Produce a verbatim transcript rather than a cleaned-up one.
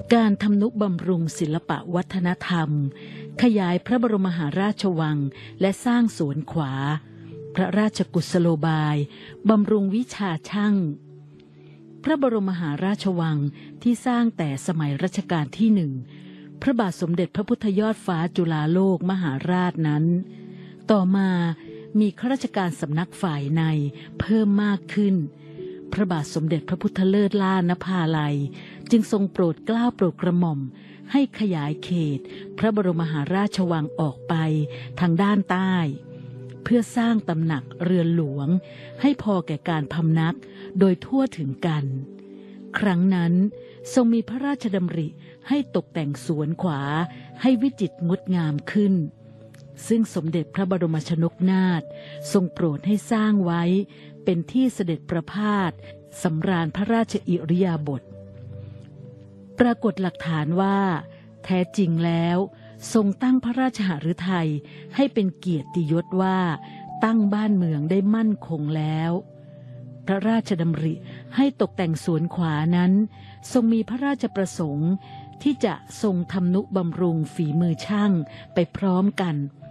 การทำนุบำรุงศิลปะวัฒนธรรมขยายพระบรมมหาราชวังและสร้างสวนขวาพระราชกุศโลบายบำรุงวิชาช่างพระบรมมหาราชวังที่สร้างแต่สมัยรัชกาลที่หนึ่งพระบาทสมเด็จพระพุทธยอดฟ้าจุฬาโลกมหาราชนั้นต่อมามีข้าราชการสำนักฝ่ายในเพิ่มมากขึ้นพระบาทสมเด็จพระพุทธเลิศล่านภาลัยจึงทรงโปรดเกล้าโปรดกระหม่อมให้ขยายเขตพระบรมมหาราชวังออกไปทางด้านใต้เพื่อสร้างตำหนักเรือนหลวงให้พอแก่การพำนักโดยทั่วถึงกันครั้งนั้นทรงมีพระราชดำริให้ตกแต่งสวนขวาให้วิจิตรงดงามขึ้นซึ่งสมเด็จพระบรมชนกนาถทรงโปรดให้สร้างไว้เป็นที่เสด็จประพาสสำราญพระราชอิริยาบถปรากฏหลักฐานว่าแท้จริงแล้วทรงตั้งพระราชหฤทัยให้เป็นเกียรติยศว่าตั้งบ้านเมืองได้มั่นคงแล้วพระราชดำริให้ตกแต่งสวนขวานั้นทรงมีพระราชประสงค์ที่จะทรงทำนุบำรุงฝีมือช่างไปพร้อมกัน